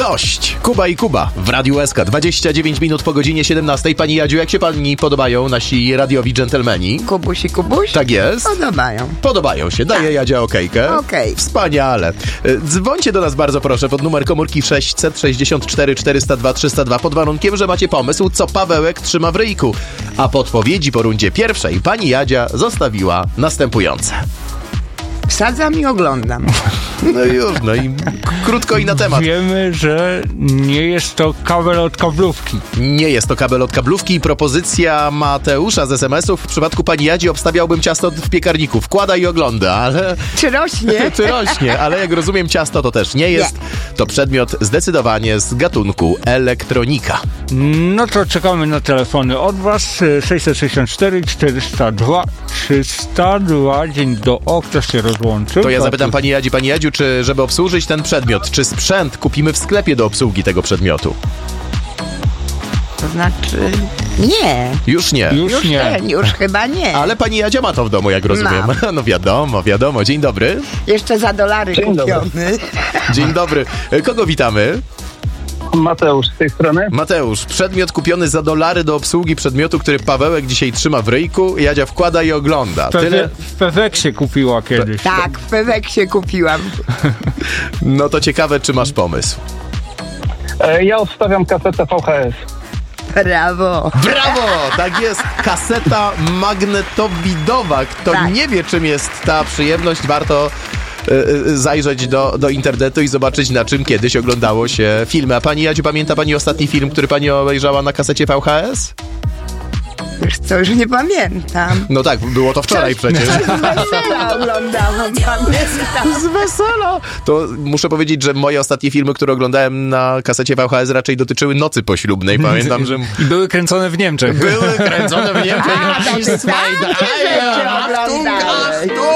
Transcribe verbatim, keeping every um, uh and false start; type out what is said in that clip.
Dość! Kuba i Kuba w Radiu S K. dwadzieścia dziewięć minut po godzinie siedemnastej. Pani Jadziu, jak się pani podobają nasi radiowi dżentelmeni? Kubuś i Kubuś? Tak jest. Podobają. Podobają się. Daje Jadzia okejkę. Okej. Wspaniale. Dzwońcie do nas bardzo proszę pod numer komórki sześćset sześćdziesiąt cztery czterysta dwa trzysta dwa pod warunkiem, że macie pomysł, co Pawełek trzyma w ryjku. A podpowiedzi po rundzie pierwszej pani Jadzia zostawiła następujące. Wsadzam i oglądam. No już, no i k- krótko i na temat. Wiemy, że nie jest to kabel od kablówki. Nie jest to kabel od kablówki. Propozycja Mateusza z es em esów. W przypadku pani Jadzi obstawiałbym ciasto w piekarniku. Wkłada i ogląda, ale... Czy rośnie? Czy rośnie, ale jak rozumiem, ciasto to też nie jest. To przedmiot zdecydowanie z gatunku elektronika. No to czekamy na telefony od was. sześćset sześćdziesiąt cztery czterysta dwa trzysta dwa. Dzień do o, ktoś się rozłączył. To ja zapytam pani Jadzi, pani Jadziu, czy żeby obsłużyć ten przedmiot, czy sprzęt kupimy w sklepie do obsługi tego przedmiotu? To znaczy... Nie. Już nie. Już, Już nie. nie. Już chyba nie. Ale pani Jadzia ma to w domu, jak rozumiem. No wiadomo, wiadomo. Dzień dobry. Jeszcze za dolary Dzień dobry. kupiony. Dzień dobry. Kogo witamy? Mateusz z tej strony. Mateusz, przedmiot kupiony za dolary do obsługi przedmiotu, który Pawełek dzisiaj trzyma w ryjku. Jadzia wkłada i ogląda. Pewe- Tyle. W Peweksie kupiła kiedyś. Tak, w Peweksie kupiłam. No to ciekawe, czy masz pomysł. E, ja odstawiam kasetę V H S. Brawo. Brawo! Tak jest, kaseta magnetowidowa. Kto Tak. nie wie, czym jest ta przyjemność, warto y, y, zajrzeć do, do internetu i zobaczyć, na czym kiedyś oglądało się filmy. A pani Jadziu, pamięta pani ostatni film, który pani obejrzała na kasecie V H S? Wiesz co, już nie pamiętam. No tak, było to wczoraj przecież. Z wesela oglądałam, pamiętam. Z wesela! To muszę powiedzieć, że moje ostatnie filmy, które oglądałem na kasecie V H S, raczej dotyczyły nocy poślubnej. Pamiętam, że I były kręcone w Niemczech. były kręcone w Niemczech. A, to ty takie rzeczy oglądałeś.